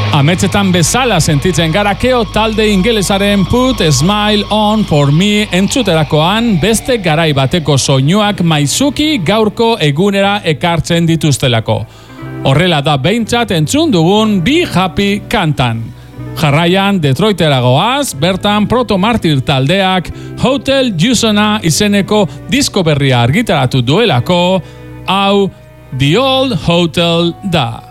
Ametsetan bezala sentitzen gara Keo talde ingelesaren Put a Smile on for me entzuterakoan beste garai bateko soinuak maizuki gaurko egunera ekartzen dituztelako. Horrela da behintzat entzun dugun Be Happy kantan. Jarraian Detroitera goaz, bertan Proto Martyr taldeak Hotel Jusona izeneko disko berria argitaratu duelako, hau The Old Hotel da.